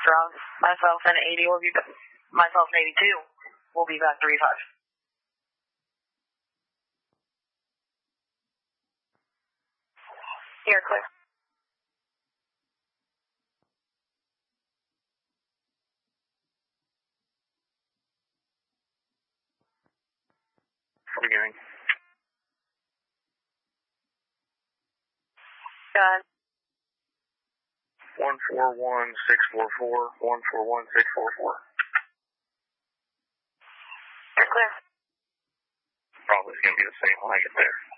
round. Myself and 82 will be back 3-5. You're clear. Beginning. Go ahead. 141644, 141644. You're clear. Probably going to be the same when I get there.